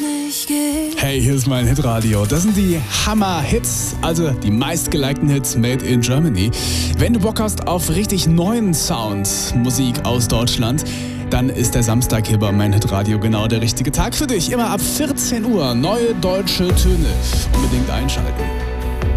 nicht geht. Hey, hier ist mein Hitradio. Das sind die Hammer-Hits, also die meistgelikten Hits made in Germany. Wenn du Bock hast auf richtig neuen Sound, Musik aus Deutschland, dann ist der Samstag hier bei mein Hitradio genau der richtige Tag für dich. Immer ab 14 Uhr neue deutsche Töne. Unbedingt einschalten.